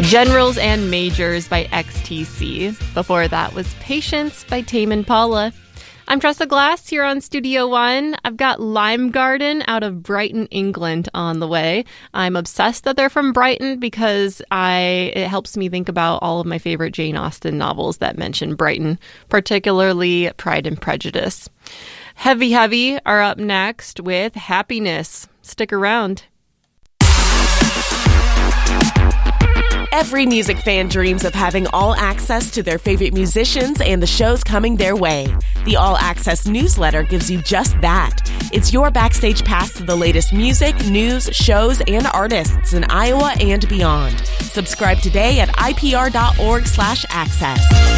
Generals and Majors by XTC. Before that was Patience by Tame Impala. I'm Tressa Glass here on Studio One. I've got Lime Garden out of Brighton, England on the way. I'm obsessed that they're from Brighton because it helps me think about all of my favorite Jane Austen novels that mention Brighton, particularly Pride and Prejudice. Heavy Heavy are up next with Happiness. Stick around. Every music fan dreams of having all access to their favorite musicians and the shows coming their way. The All Access newsletter gives you just that. It's your backstage pass to the latest music, news, shows, and artists in Iowa and beyond. Subscribe today at ipr.org/access.